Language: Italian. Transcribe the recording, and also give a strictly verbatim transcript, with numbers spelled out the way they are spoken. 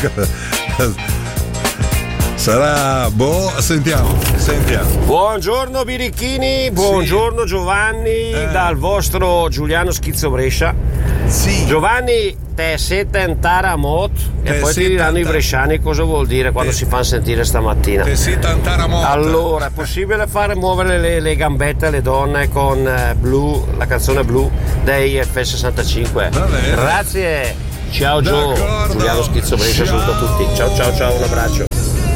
Sarà boh, sentiamo, sentiamo. Buongiorno birichini, buongiorno Giovanni, Eh. dal vostro Giuliano Schizzo Brescia. Sì. Giovanni, te siete antara mot e Te poi ti siete diranno i anta- bresciani cosa vuol dire quando Te- si fanno sentire stamattina. Te si tantara morta. Allora, è possibile fare muovere le, le gambette alle donne con eh, Blue, la canzone Blue dei F sessantacinque? Va bene. Grazie, ciao Gio, D'accordo. Giuliano Schizzo Brescia, Ciao. saluto a tutti, ciao ciao ciao, un abbraccio.